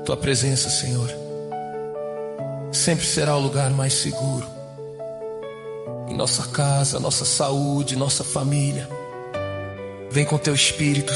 Tua presença, Senhor, sempre será o lugar mais seguro. Em nossa casa, nossa saúde, nossa família. Vem com Teu Espírito,